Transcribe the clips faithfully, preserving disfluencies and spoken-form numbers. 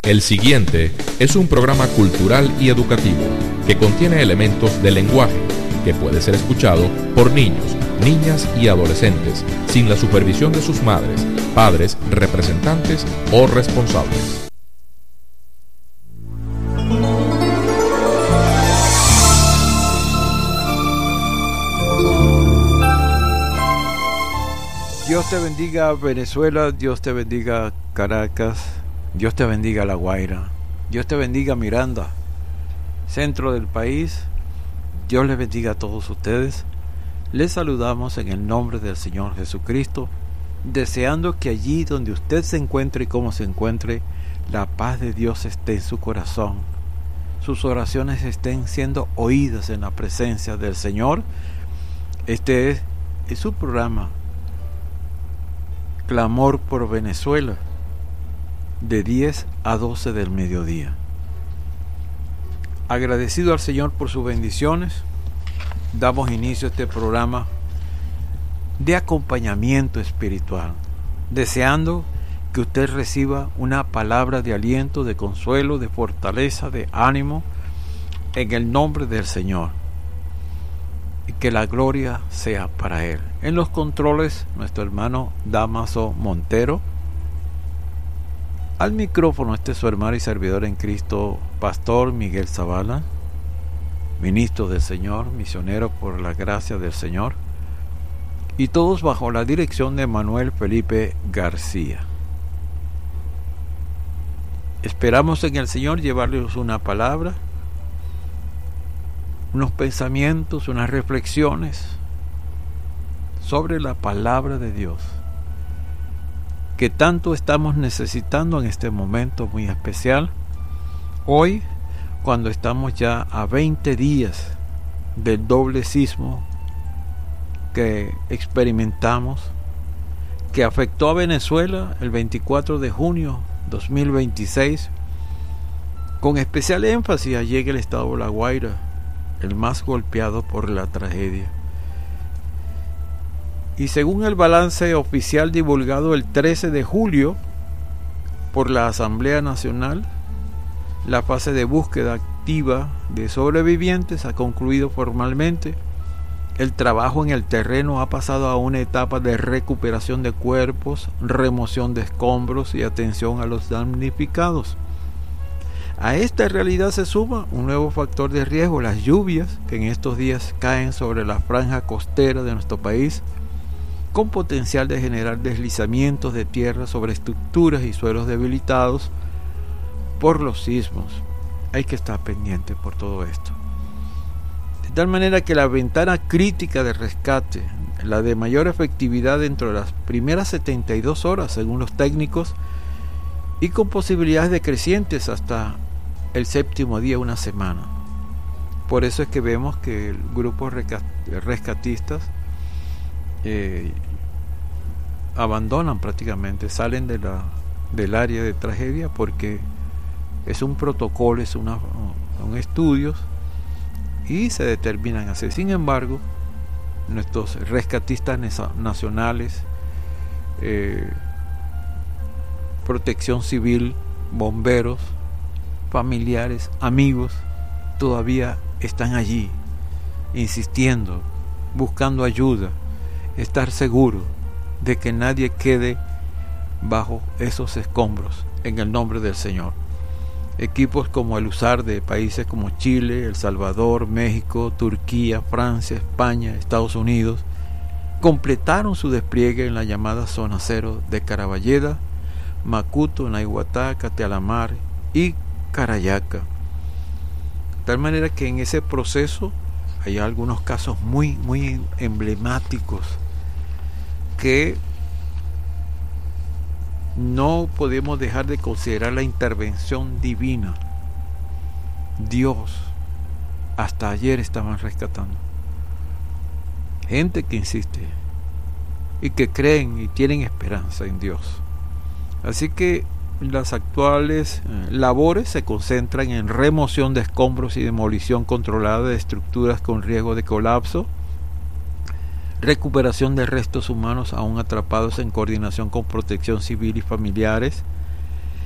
El siguiente es un programa cultural y educativo que contiene elementos del lenguaje que puede ser escuchado por niños, niñas y adolescentes sin la supervisión de sus madres, padres, representantes o responsables. Dios te bendiga Venezuela, Dios te bendiga Caracas, Dios te bendiga La Guaira, Dios te bendiga Miranda, centro del país. Dios les bendiga a todos ustedes. Les saludamos en el nombre del Señor Jesucristo, deseando que allí donde usted se encuentre y como se encuentre, la paz de Dios esté en su corazón, sus oraciones estén siendo oídas en la presencia del Señor. Este es, es su programa Clamor por Venezuela, de diez a doce del mediodía. Agradecido al Señor por sus bendiciones, damos inicio a este programa de acompañamiento espiritual, deseando que usted reciba una palabra de aliento, de consuelo, de fortaleza, de ánimo, en el nombre del Señor, y que la gloria sea para Él. En los controles, nuestro hermano Damaso Montero. Al micrófono, este es su hermano y servidor en Cristo, Pastor Miguel Zavala, ministro del Señor, misionero por la gracia del Señor, y todos bajo la dirección de Manuel Felipe García. Esperamos en el Señor llevarles una palabra, unos pensamientos, unas reflexiones sobre la palabra de Dios, que tanto estamos necesitando en este momento muy especial. Hoy, cuando estamos ya a veinte días del doble sismo que experimentamos, que afectó a Venezuela el veinticuatro de junio dos mil veintiséis, con especial énfasis allí en el estado de La Guaira, el más golpeado por la tragedia. Y según el balance oficial divulgado el trece de julio por la Asamblea Nacional, la fase de búsqueda activa de sobrevivientes ha concluido formalmente. El trabajo en el terreno ha pasado a una etapa de recuperación de cuerpos, remoción de escombros y atención a los damnificados. A esta realidad se suma un nuevo factor de riesgo: las lluvias que en estos días caen sobre la franja costera de nuestro país, con potencial de generar deslizamientos de tierra sobre estructuras y suelos debilitados por los sismos. Hay que estar pendiente por todo esto. De tal manera que la ventana crítica de rescate, la de mayor efectividad dentro de las primeras setenta y dos horas según los técnicos, y con posibilidades decrecientes hasta el séptimo día, una semana. Por eso es que vemos que el grupo rescatistas eh, abandonan prácticamente, salen de la, del área de tragedia, porque es un protocolo, es una, un estudios, y se determinan hacer. Sin embargo, nuestros rescatistas nacionales, eh, protección civil, bomberos, familiares, amigos, todavía están allí, insistiendo, buscando ayuda, estar seguro de que nadie quede bajo esos escombros, en el nombre del Señor. Equipos como el U S A R de países como Chile, El Salvador, México, Turquía, Francia, España, Estados Unidos, completaron su despliegue en la llamada Zona Cero de Caraballeda, Macuto, Naiguatá, Catealamar y Carayaca. De tal manera que en ese proceso hay algunos casos muy, muy emblemáticos que no podemos dejar de considerar la intervención divina. Dios, hasta ayer estaban rescatando gente que insiste y que creen y tienen esperanza en Dios. Así que las actuales eh, labores se concentran en remoción de escombros y demolición controlada de estructuras con riesgo de colapso, recuperación de restos humanos aún atrapados en coordinación con protección civil y familiares,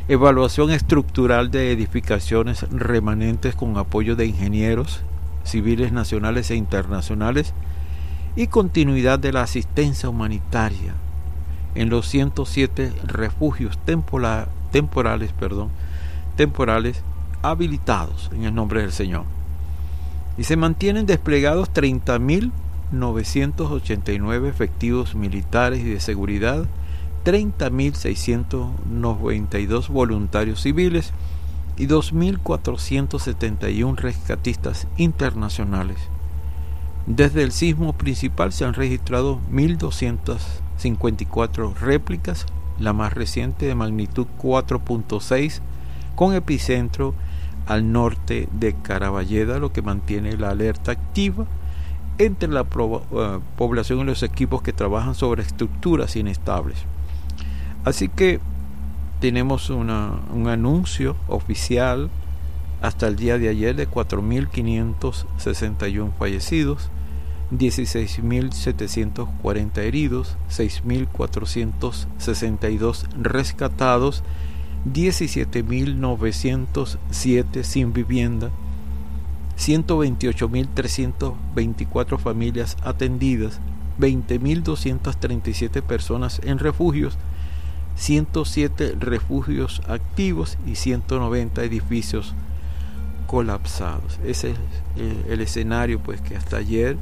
evaluación estructural de edificaciones remanentes con apoyo de ingenieros civiles nacionales e internacionales y continuidad de la asistencia humanitaria en los ciento siete refugios tempora, temporales, perdón, temporales habilitados en el nombre del Señor. Y se mantienen desplegados treinta mil novecientos ochenta y nueve efectivos militares y de seguridad, treinta mil seiscientos noventa y dos voluntarios civiles y dos mil cuatrocientos setenta y uno rescatistas internacionales. Desde el sismo principal se han registrado mil doscientas cincuenta y cuatro réplicas, la más reciente de magnitud cuatro punto seis, con epicentro al norte de Caraballeda, lo que mantiene la alerta activa entre la pro, uh, población y los equipos que trabajan sobre estructuras inestables. Así que tenemos una, un anuncio oficial hasta el día de ayer de cuatro mil quinientos sesenta y uno fallecidos, dieciséis mil setecientos cuarenta heridos, seis mil cuatrocientos sesenta y dos rescatados, diecisiete mil novecientos siete sin vivienda, ciento veintiocho mil trescientas veinticuatro familias atendidas, veinte mil doscientas treinta y siete personas en refugios, ciento siete refugios activos y ciento noventa edificios colapsados. Ese es el, el escenario pues que hasta ayer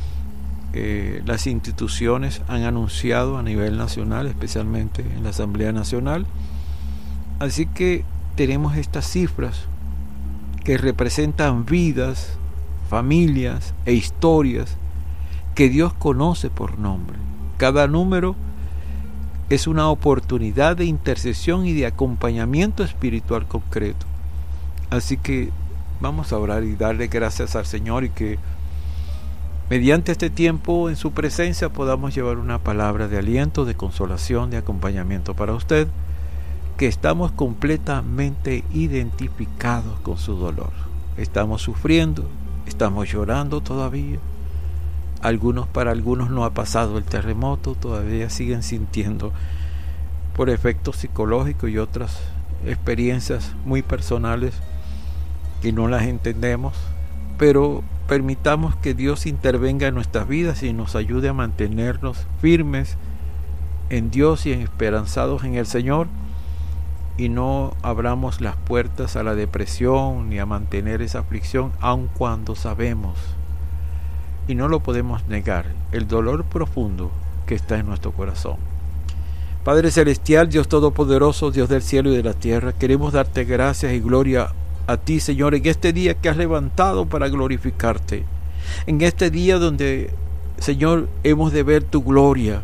eh, las instituciones han anunciado a nivel nacional, especialmente en la Asamblea Nacional. Así que tenemos estas cifras que representan vidas, familias e historias que Dios conoce por nombre. Cada número es una oportunidad de intercesión y de acompañamiento espiritual concreto. Así que vamos a orar y darle gracias al Señor, y que mediante este tiempo en su presencia podamos llevar una palabra de aliento, de consolación, de acompañamiento para usted, que estamos completamente identificados con su dolor. Estamos sufriendo, estamos llorando todavía. Algunos, para algunos no ha pasado el terremoto, todavía siguen sintiendo por efectos psicológicos y otras experiencias muy personales que no las entendemos, pero permitamos que Dios intervenga en nuestras vidas y nos ayude a mantenernos firmes en Dios y esperanzados en el Señor, y no abramos las puertas a la depresión ni a mantener esa aflicción, aun cuando sabemos, y no lo podemos negar, el dolor profundo que está en nuestro corazón. Padre Celestial, Dios Todopoderoso, Dios del cielo y de la tierra, queremos darte gracias y gloria a ti, Señor, en este día que has levantado para glorificarte, en este día donde, Señor, hemos de ver tu gloria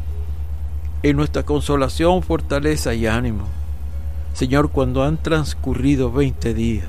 en nuestra consolación, fortaleza y ánimo. Señor, cuando han transcurrido veinte días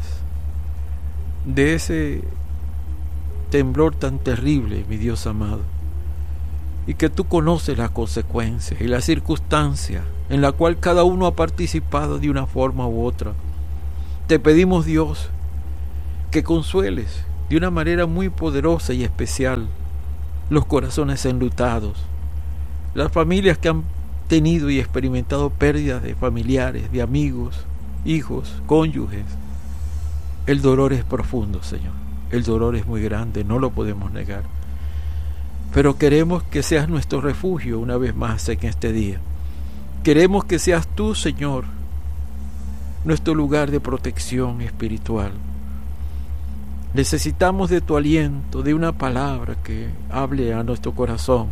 de ese temblor tan terrible, mi Dios amado, y que tú conoces las consecuencias y las circunstancias en la cual cada uno ha participado de una forma u otra, te pedimos, Dios, que consueles de una manera muy poderosa y especial los corazones enlutados, las familias que han tenido y experimentado pérdidas de familiares, de amigos, hijos, cónyuges. El dolor es profundo, Señor. El dolor es muy grande, no lo podemos negar. Pero queremos que seas nuestro refugio una vez más en este día. Queremos que seas tú, Señor, nuestro lugar de protección espiritual. Necesitamos de tu aliento, de una palabra que hable a nuestro corazón.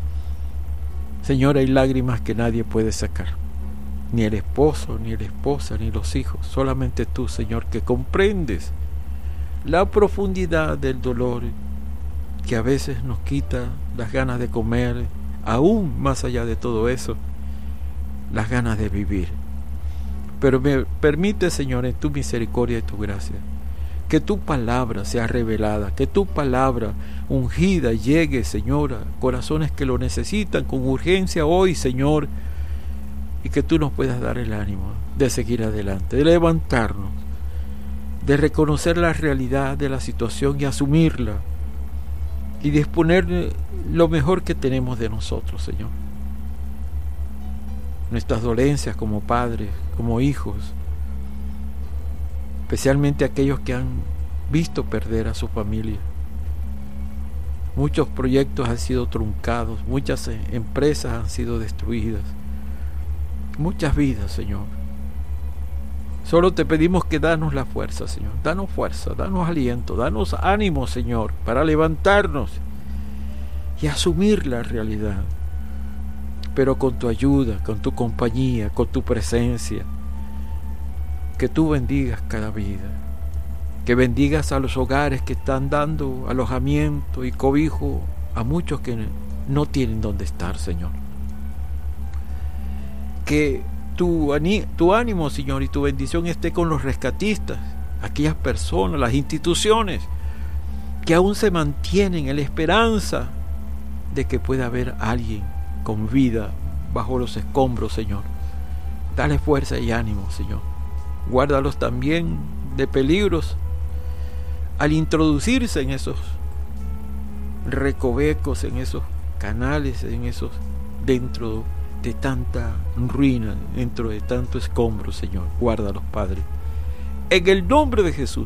Señor, hay lágrimas que nadie puede sacar, ni el esposo, ni la esposa, ni los hijos. Solamente tú, Señor, que comprendes la profundidad del dolor que a veces nos quita las ganas de comer, aún más allá de todo eso, las ganas de vivir. Pero me permite, Señor, en tu misericordia y tu gracia, que tu palabra sea revelada, que tu palabra ungida llegue, Señor, a corazones que lo necesitan con urgencia hoy, Señor, y que tú nos puedas dar el ánimo de seguir adelante, de levantarnos, de reconocer la realidad de la situación y asumirla, y disponer lo mejor que tenemos de nosotros, Señor. nuestras dolencias como padres, como hijos, especialmente aquellos que han visto perder a su familia. Muchos proyectos han sido truncados, muchas empresas han sido destruidas, muchas vidas, Señor. Solo te pedimos que danos la fuerza, Señor. Danos fuerza, danos aliento, danos ánimo, Señor, para levantarnos y asumir la realidad. Pero con tu ayuda, con tu compañía, con tu presencia. Que tú bendigas cada vida. Que bendigas a los hogares que están dando alojamiento y cobijo a muchos que no tienen dónde estar, Señor. Que tu, tu ánimo, Señor, y tu bendición esté con los rescatistas, aquellas personas, las instituciones que aún se mantienen en la esperanza de que pueda haber alguien con vida bajo los escombros, Señor. Dale fuerza y ánimo, Señor. Guárdalos también de peligros al introducirse en esos recovecos, en esos canales, en esos, dentro de tanta ruina, dentro de tanto escombro, Señor. Guárdalos, Padre, en el nombre de Jesús.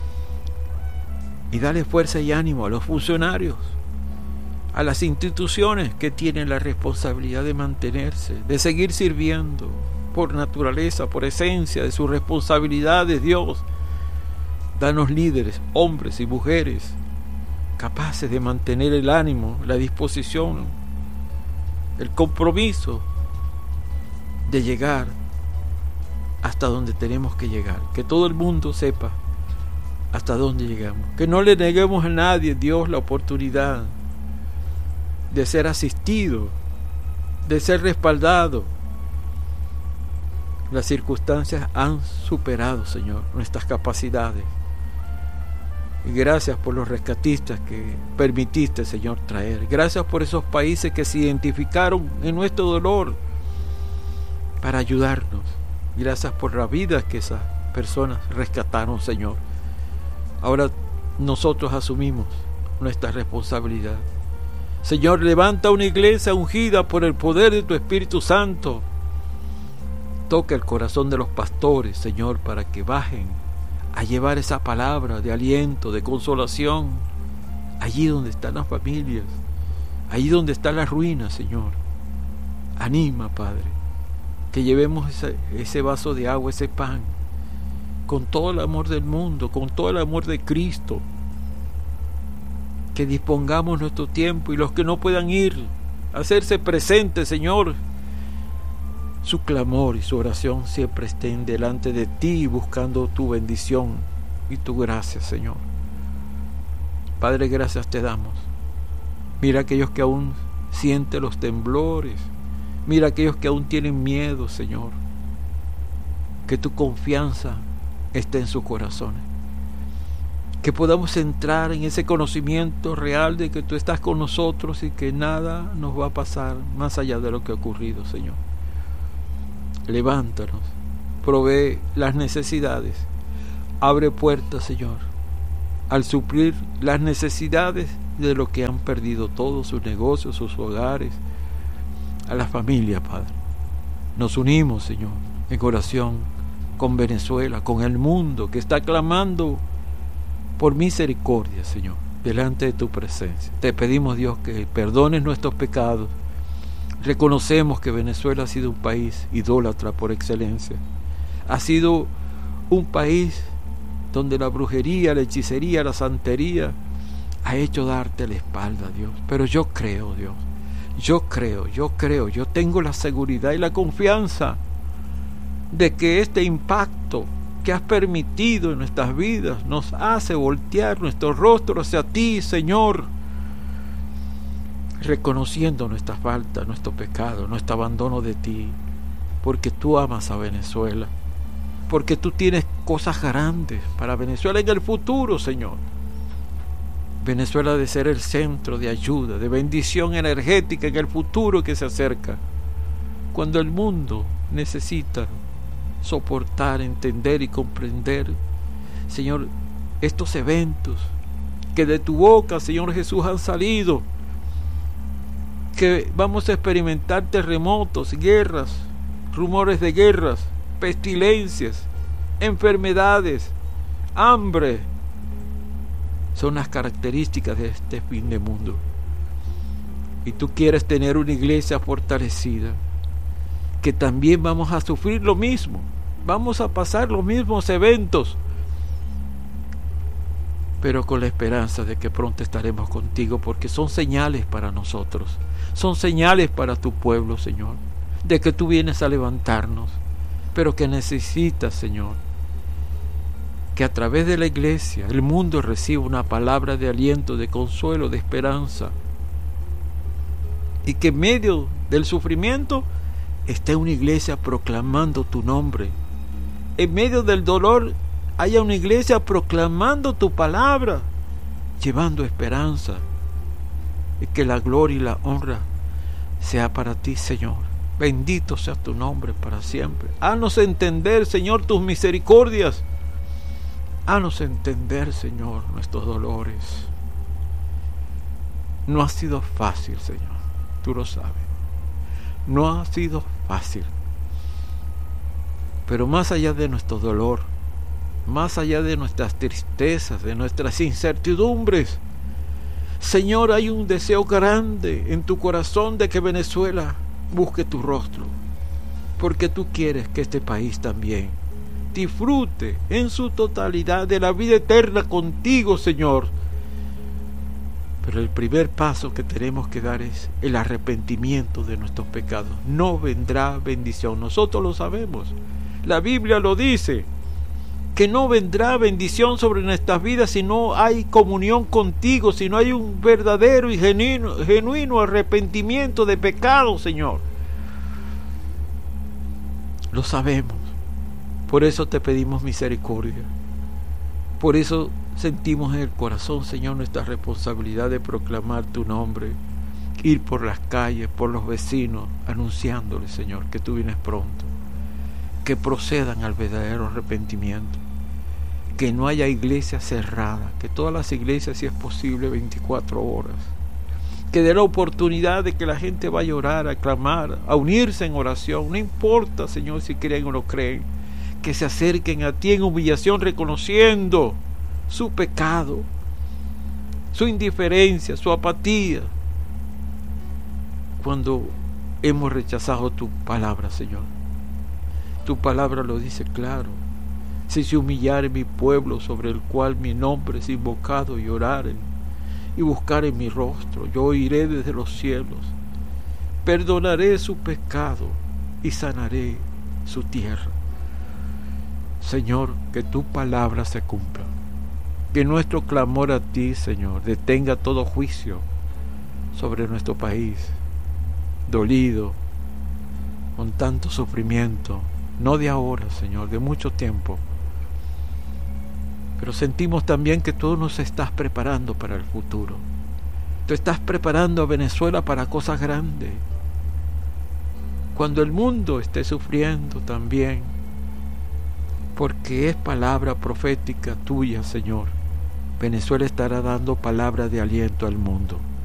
Y dale fuerza y ánimo a los funcionarios, a las instituciones que tienen la responsabilidad de mantenerse, de seguir sirviendo por naturaleza, por esencia de sus responsabilidades, Dios. Danos líderes, hombres y mujeres, capaces de mantener el ánimo, la disposición, el compromiso de llegar hasta donde tenemos que llegar. Que todo el mundo sepa hasta dónde llegamos. Que no le neguemos a nadie, Dios, la oportunidad de ser asistido, de ser respaldado. Las circunstancias han superado, Señor, nuestras capacidades. Y gracias por los rescatistas que permitiste, Señor, traer. Gracias por esos países que se identificaron en nuestro dolor para ayudarnos. Gracias por la vida que esas personas rescataron, Señor. Ahora nosotros asumimos nuestra responsabilidad. Señor, levanta una iglesia ungida por el poder de tu Espíritu Santo. Toca el corazón de los pastores, Señor, para que bajen a llevar esa palabra de aliento, de consolación, allí donde están las familias, allí donde están las ruinas, Señor. Anima, Padre, que llevemos ese, ese vaso de agua, ese pan, con todo el amor del mundo, con todo el amor de Cristo. Que dispongamos nuestro tiempo y los que no puedan ir, hacerse presentes, Señor, su clamor y su oración siempre estén delante de ti, buscando tu bendición y tu gracia, Señor. Padre, gracias te damos. Mira aquellos que aún sienten los temblores. Mira aquellos que aún tienen miedo, Señor. Que tu confianza esté en sus corazones. Que podamos entrar en ese conocimiento real de que tú estás con nosotros y que nada nos va a pasar más allá de lo que ha ocurrido, Señor. Levántanos, provee las necesidades, abre puertas, Señor, al suplir las necesidades de los que han perdido todos sus negocios, sus hogares, a la familia, Padre. Nos unimos, Señor, en oración con Venezuela, con el mundo que está clamando por misericordia, Señor, delante de tu presencia. Te pedimos, Dios, que perdones nuestros pecados. Reconocemos que Venezuela ha sido un país idólatra por excelencia. Ha sido un país donde la brujería, la hechicería, la santería ha hecho darte la espalda, Dios. Pero yo creo, Dios, yo creo, yo creo, yo tengo la seguridad y la confianza de que este impacto que has permitido en nuestras vidas nos hace voltear nuestro rostro hacia ti, Señor, reconociendo nuestra falta, nuestro pecado, nuestro abandono de ti, porque tú amas a Venezuela, porque tú tienes cosas grandes para Venezuela en el futuro, Señor. Venezuela ha de ser el centro de ayuda, de bendición energética en el futuro que se acerca, cuando el mundo necesita soportar, entender y comprender, Señor, estos eventos que de tu boca, Señor Jesús, han salido, que vamos a experimentar terremotos, guerras, rumores de guerras, pestilencias, enfermedades, hambre. Son las características de este fin de mundo. Y tú quieres tener una iglesia fortalecida, que también vamos a sufrir lo mismo, vamos a pasar los mismos eventos, pero con la esperanza de que pronto estaremos contigo, porque son señales para nosotros, son señales para tu pueblo, Señor, de que tú vienes a levantarnos, pero que necesitas, Señor, que a través de la iglesia el mundo reciba una palabra de aliento, de consuelo, de esperanza, y que en medio del sufrimiento esté una iglesia proclamando tu nombre. En medio del dolor haya una iglesia proclamando tu palabra, llevando esperanza, y que la gloria y la honra sea para ti, Señor. Bendito sea tu nombre para siempre. Haznos entender, Señor, tus misericordias. Haznos entender, Señor, nuestros dolores. No ha sido fácil, Señor, tú lo sabes. No ha sido fácil. Pero más allá de nuestro dolor, más allá de nuestras tristezas, de nuestras incertidumbres, Señor, hay un deseo grande en tu corazón de que Venezuela busque tu rostro, porque tú quieres que este país también disfrute en su totalidad de la vida eterna contigo, Señor. Pero el primer paso que tenemos que dar es el arrepentimiento de nuestros pecados. No vendrá bendición, nosotros lo sabemos, la Biblia lo dice, que no vendrá bendición sobre nuestras vidas si no hay comunión contigo, si no hay un verdadero y genuino, genuino arrepentimiento de pecado, Señor. Lo sabemos. Por eso te pedimos misericordia. Por eso sentimos en el corazón, Señor, nuestra responsabilidad de proclamar tu nombre, ir por las calles, por los vecinos, anunciándole, Señor, que tú vienes pronto, que procedan al verdadero arrepentimiento, que no haya iglesia cerrada, que todas las iglesias, si es posible, veinticuatro horas, que dé la oportunidad de que la gente vaya a orar, a clamar, a unirse en oración, no importa, Señor, si creen o no creen, que se acerquen a ti en humillación, reconociendo su pecado, su indiferencia, su apatía, cuando hemos rechazado tu palabra, Señor. Tu palabra lo dice claro: si se humillare mi pueblo, sobre el cual mi nombre es invocado, y oraren y buscaren mi rostro, yo oiré desde los cielos, perdonaré su pecado y sanaré su tierra. Señor, que tu palabra se cumpla, que nuestro clamor a ti, Señor, detenga todo juicio sobre nuestro país, dolido, con tanto sufrimiento, no de ahora, Señor, de mucho tiempo. Pero sentimos también que tú nos estás preparando para el futuro. Tú estás preparando a Venezuela para cosas grandes. Cuando el mundo esté sufriendo también, porque es palabra profética tuya, Señor, Venezuela estará dando palabra de aliento al mundo.